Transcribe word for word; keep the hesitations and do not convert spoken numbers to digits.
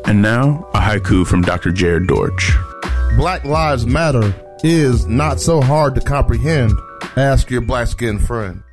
And now, a haiku from Doctor Jared Dortch. Black Lives Matter is not so hard to comprehend. Ask your black-skinned friend.